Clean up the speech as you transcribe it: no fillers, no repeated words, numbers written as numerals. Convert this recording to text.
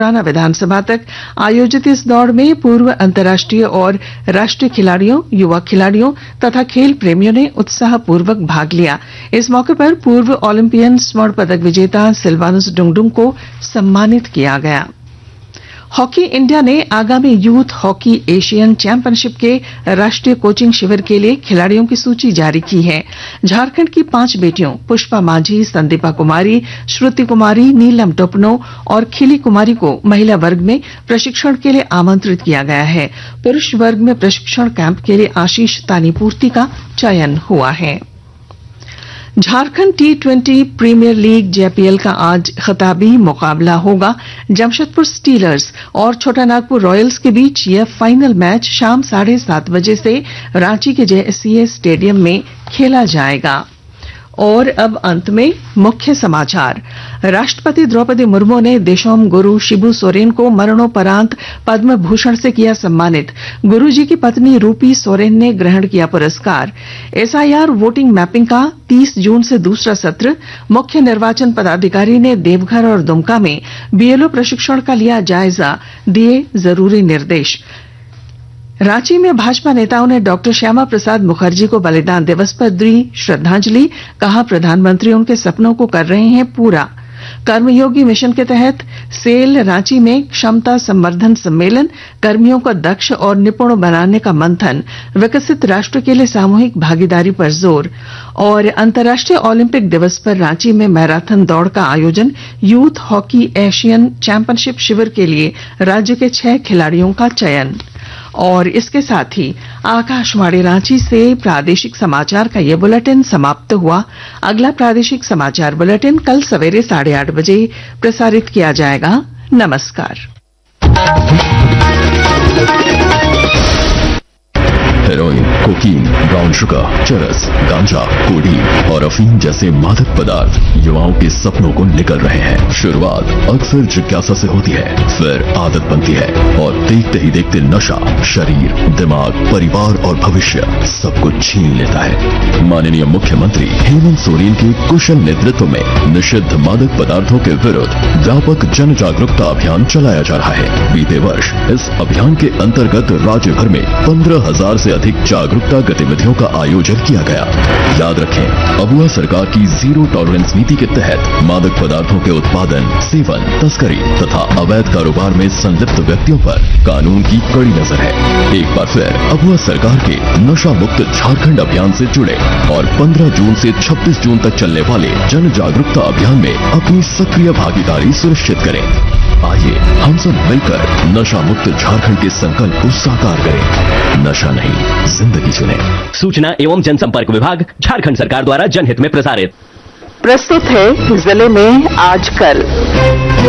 राना विधानसभा तक आयोजित इस दौड़ में पूर्व अंतर्राष्ट्रीय और राष्ट्रीय खिलाड़ियों, युवा खिलाड़ियों तथा खेल प्रेमियों ने उत्साहपूर्वक भाग लिया। इस मौके पर पूर्व ओलंपियन स्वर्ण पदक विजेता सिल्वानुस डुंगडुंग को सम्मानित किया गया। हॉकी इंडिया ने आगामी यूथ हॉकी एशियन चैंपियनशिप के राष्ट्रीय कोचिंग शिविर के लिए खिलाड़ियों की सूची जारी की है। झारखंड की 5 बेटियों पुष्पा माझी, संदीपा कुमारी, श्रुति कुमारी, नीलम टोपनो और खिली कुमारी को महिला वर्ग में प्रशिक्षण के लिए आमंत्रित किया गया है। पुरुष वर्ग में प्रशिक्षण कैंप के लिए आशीष तानीपूर्ति का चयन हुआ है। Jharkhand T20 premiere league JPL का आज खिताबी मुकाबला होगा। जमशेदपुर स्टीलर्स और छोटानागपुर रॉयल्स के बीच यह फाइनल मैच शाम 7:30 बजे से रांची के JSCA स्टेडियम में खेला जाएगा। और अब अंत में मुख्य समाचार। राष्ट्रपति द्रौपदी मुर्मू ने देशोम गुरु शिबू सोरेन को मरणोपरांत पद्म भूषण से किया सम्मानित। गुरुजी की पत्नी रूपी सोरेन ने ग्रहण किया पुरस्कार। SIR वोटिंग मैपिंग का 30 जून से दूसरा सत्र। मुख्य निर्वाचन पदाधिकारी ने देवघर और दुमका में BLO प्रशिक्षण का लिया जायजा, दिए जरूरी निर्देश। रांची में भाजपा नेताओं ने डॉक्टर श्यामा प्रसाद मुखर्जी को बलिदान दिवस पर दी श्रद्धांजलि। कहा, प्रधानमंत्री उनके सपनों को कर रहे हैं पूरा। कर्मयोगी मिशन के तहत सेल रांची में क्षमता संवर्धन सम्मेलन, कर्मियों को दक्ष और निपुण बनाने का मंथन, विकसित राष्ट्र के लिए सामूहिक भागीदारी पर जोर। और अंतर्राष्ट्रीय ओलंपिक दिवस पर रांची में मैराथन दौड़ का आयोजन। यूथ हॉकी एशियन चैंपियनशिप शिविर के लिए राज्य के 6 खिलाड़ियों का चयन। और इसके साथ ही आकाशवाणी रांची से प्रादेशिक समाचार का ये बुलेटिन समाप्त हुआ। अगला प्रादेशिक समाचार बुलेटिन कल सवेरे 8:30 बजे प्रसारित किया जाएगा। नमस्कार। हेरोइन, कोकीन, ब्राउन शुगर, चरस, गांजा, कोडीन और अफीम जैसे मादक पदार्थ युवाओं के सपनों को निगल रहे हैं। शुरुआत अक्सर जिज्ञासा से होती है, फिर आदत बनती है और देखते ही देखते नशा शरीर, दिमाग, परिवार और भविष्य सब कुछ छीन लेता है। माननीय मुख्यमंत्री हेमंत सोरेन के कुशल नेतृत्व में निषिद्ध मादक पदार्थों के विरुद्ध व्यापक जन जागरूकता अभियान चलाया जा रहा है। बीते वर्ष इस अभियान के अंतर्गत राज्य भर में 15,000 से अधिक जागरूकता गतिविधियों का आयोजन किया गया। याद रखें, अबुआ सरकार की जीरो टॉलरेंस नीति के तहत मादक पदार्थों के उत्पादन, सेवन, तस्करी तथा अवैध कारोबार में संलिप्त व्यक्तियों पर कानून की कड़ी नजर है। एक बार फिर अबुआ सरकार के नशा मुक्त झारखंड अभियान से जुड़े और 15 जून से 26 जून तक चलने वाले जन जागरूकता अभियान में अपनी सक्रिय भागीदारी सुनिश्चित करें। आइए हम सब मिलकर नशा मुक्त झारखंड के संकल्प को साकार करें। नशा नहीं, जिंदगी चुने। सूचना एवं जनसंपर्क विभाग, झारखंड सरकार द्वारा जनहित में प्रसारित। प्रस्तुत है जिले में आजकल।